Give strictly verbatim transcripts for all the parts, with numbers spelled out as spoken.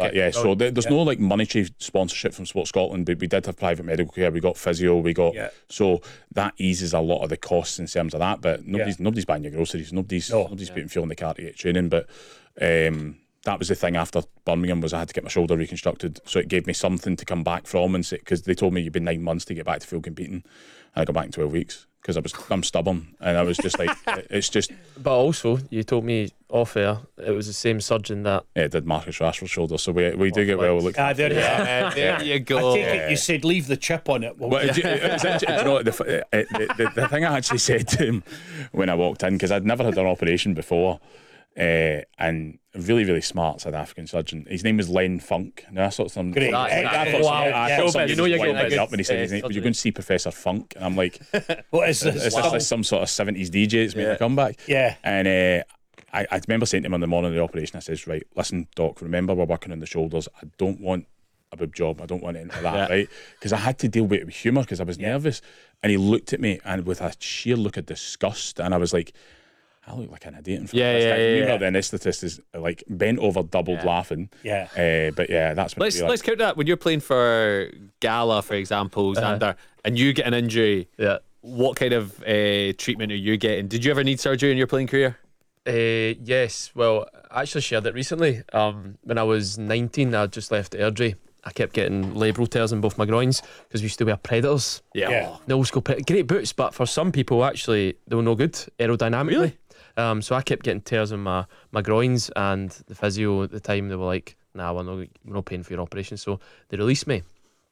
Okay. But yeah, Oh, so there, there's yeah. no like monetary sponsorship from Sports Scotland, but we did have private medical care. We got physio. We got Yeah. so that eases a lot of the costs in terms of that. But nobody's Yeah. nobody's buying your groceries. Nobody's No. nobody's Yeah. putting fuel in the car to get training. But um, that was the thing after Birmingham was I had to get my shoulder reconstructed. So it gave me something to come back from, and because they told me you'd been nine months to get back to full competing, and I got back in twelve weeks. Because I was, I'm stubborn, and I was just like, it's just. But also, you told me off air it was the same surgeon that. Yeah, it did Marcus Rashford's shoulder, so we we do get well looked. Ah, there, Yeah, there you go. I take it you said leave the chip on it. Well, Well, it, it, it's actually, you know, the, the, the, the thing I actually said to him when I walked in, because I'd never had an operation before, uh, and really, really smart South African surgeon. His name was Len Funk. Now I thought some Great. I, I, That- thought, wow. I Yeah. thought So, somebody you know was you're winding getting a it good, up when he said his uh, name. But you're surgery. going to see Professor Funk, and I'm like, what is this? it's just like some sort of seventies D J that's making a comeback. Yeah. And uh, I, I remember saying to him on the morning of the operation, I says, right, listen, Doc, remember we're working on the shoulders. I don't want a boob job. I don't want anything like that, Yeah. right? Because I had to deal with it with humour because I was nervous. And he looked at me and with a sheer look of disgust, and I was like, I look like an idiot in front Yeah, of this yeah, guy. yeah, Meanwhile, yeah. the anaesthetist is like bent over, doubled Yeah. laughing. Yeah. Uh, but yeah, that's what Let's it'd be let's like. count that when you're playing for Gala, for example, Xander, and you get an injury. Yeah. What kind of uh, treatment are you getting? Did you ever need surgery in your playing career? Uh, yes, well, I actually shared it recently. Um, when I was nineteen, I just left Airdrie. I kept getting labral tears in both my groins because we used to wear Predators. Yeah. The old school Predators. Great boots, but for some people, actually, they were no good aerodynamically. Really? Um, so I kept getting tears in my, my groins, and the physio at the time, they were like, nah, we're not, we're not paying for your operation. So they released me.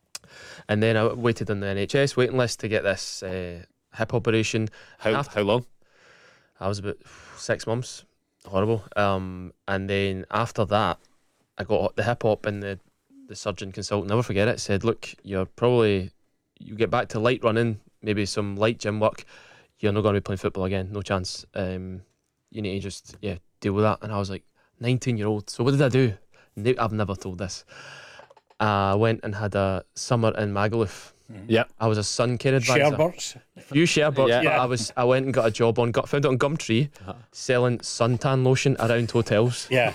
And then I waited on the N H S waiting list to get this uh, hip operation. How After- how long? I was about six months. Horrible. Um, and then after that, I got the hip op, and the, the surgeon consultant, never forget it, said, look, you're probably, you get back to light running, maybe some light gym work, you're not going to be playing football again, no chance. Um, you need to just, yeah, deal with that. And I was like, nineteen year old. So what did I do? Ne- I've never told this. I went and had a summer in Magaluf. Yeah. I was a sun care advisor. Sherberts. Few Sherberts, Yeah. but Yeah. I was I went and got a job on got found it on Gumtree selling suntan lotion around hotels. Yeah.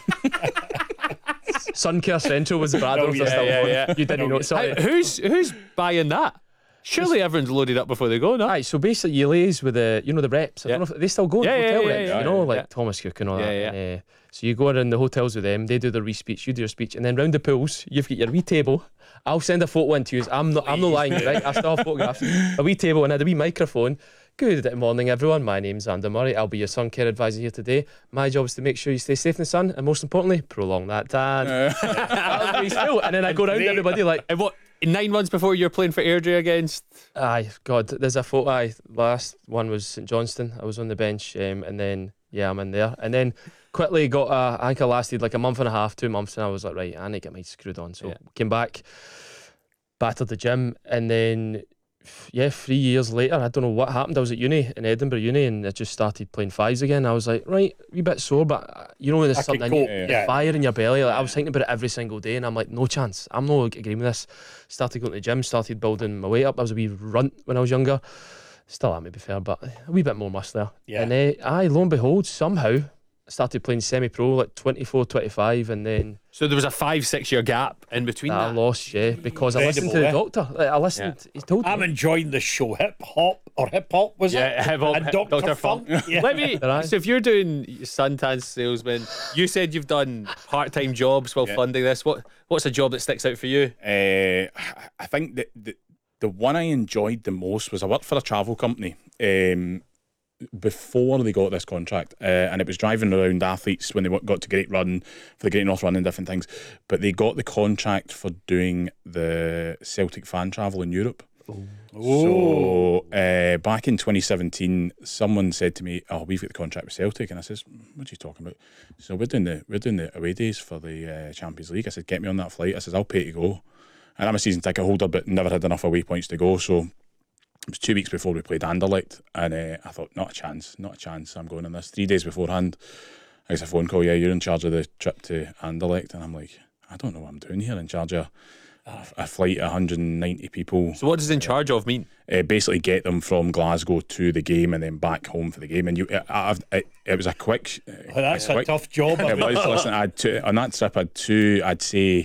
Suncare Central was the brand. Oh, I don't know if yeah, they're still yeah, going. You didn't know. Sorry. How, who's who's buying that? Surely everyone's loaded up before they go, no? Right, so basically you liaise with the, you know, the reps. I Yeah. don't know if they still go in Yeah, yeah, hotel yeah, reps, yeah, you know, yeah. like Yeah. Thomas Cook and all Yeah, that. yeah. And, uh, so you go around the hotels with them, they do their wee speech, you do your speech, and then round the pools, you've got your wee table. I'll send a photo in to you. I'm not, I'm not lying, right? I still have photographs. A wee table and I had a wee microphone. Good morning, everyone. My name's Xander Murray. I'll be your sun care advisor here today. My job is to make sure you stay safe in the sun, and most importantly, prolong that tan. That was me still. And then I go round to everybody like, And what, nine months before you're playing for Airdrie against? aye, God, there's a photo. Aye, last one was St Johnstone. I was on the bench, um, and then yeah, I'm in there, and then quickly got a. I think I lasted like a month and a half, two months, and I was like, right, I need to get my screwed on. So Yeah. came back, battered the gym, and then yeah, three years later, I don't know what happened. I was at uni in Edinburgh Uni, and I just started playing fives again. I was like, right, a wee bit sore, but uh, you know when there's I something could in you, cope, the yeah. fire in your belly. Like, I was thinking about it every single day, and I'm like, no chance. I'm not agreeing with this. Started going to the gym, started building my weight up. I was a wee runt when I was younger. Still am, to be fair, but a wee bit more muscular. Yeah. And uh, aye, lo and behold, somehow I started playing semi-pro like twenty-four, twenty-five, and then So there was a five, six year gap in between I that. lost, yeah, because I listened to the Incredible, doctor. Like, I listened. He told I'm me. enjoying the show. Hip hop or hip hop was Yeah, it? hip hop, And hip- Doctor Doctor Funk. Funk. Yeah. Let me. Right. So if you're doing suntan salesman, you said you've done part-time jobs while Yeah. funding this. What What's a job that sticks out for you? Uh, I think that the, the one I enjoyed the most was I worked for a travel company um, before they got this contract, uh, and it was driving around athletes when they wa- got to Great Run for the Great North Run and different things. But they got the contract for doing the Celtic fan travel in Europe. So uh, back in twenty seventeen, someone said to me, "Oh, we've got the contract with Celtic," and I says, "What are you talking about?" So we're doing the we're doing the away days for the uh, Champions League. I said, "Get me on that flight." I says, "I'll pay to go." And I'm a season ticket holder, but never had enough away points to go. So it was two weeks before we played Anderlecht, and uh, I thought, not a chance, not a chance. I'm going on this. Three days beforehand, I get a phone call. Yeah, you're in charge of the trip to Anderlecht, and I'm like, I don't know what I'm doing here. In charge of a, a flight of one hundred ninety people. So what does in charge of mean? Uh, basically get them from Glasgow to the game and then back home for the game. And you, I, I've, it, it was a quick. Uh, Well, that's a quick, tough job. It was. Listen, I had two on that trip. I had two. I'd say